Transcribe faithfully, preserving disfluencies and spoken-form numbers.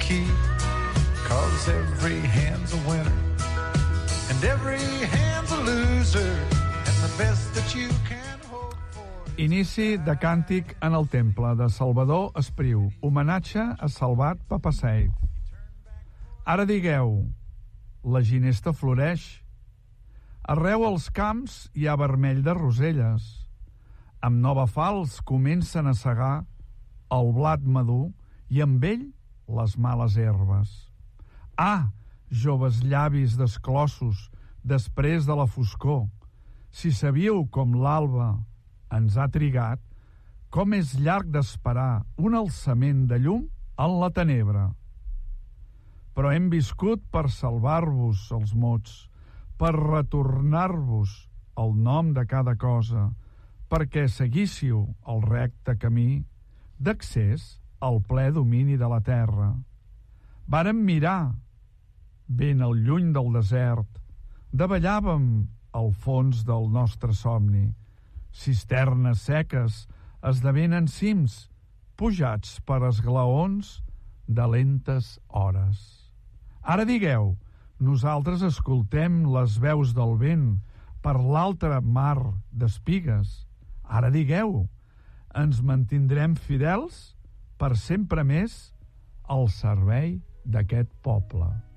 key, 'cause every hand's a winner and every hand's a loser, and the best that you can hope for. Inici de càntic en el temple de Salvador Espriu, homenatge a Salvat Papasseit. Ara digueu, la ginesta floreix, arreu als camps hi ha vermell de roselles, amb nova falç comencen a segar el blat madur i amb ell les males herbes. Ah, joves llavis desclossos després de la foscor, si sabíeu com l'alba ens ha trigat, com és llarg d'esperar un alçament de llum en la tenebra. Però hem viscut per salvar-vos els mots, per retornar-vos el nom de cada cosa, perquè seguíssiu el recte camí d'accés al ple domini de la terra. Vàrem mirar, ben al lluny del desert, davallàvem al fons del nostre somni. Cisternes seques esdevenen cims, pujats per esglaons de lentes hores. Ara digueu, nosaltres escoltem les veus del vent per l'altra mar d'espigues. Ara digueu, ens mantindrem fidels per sempre més al servei d'aquest poble.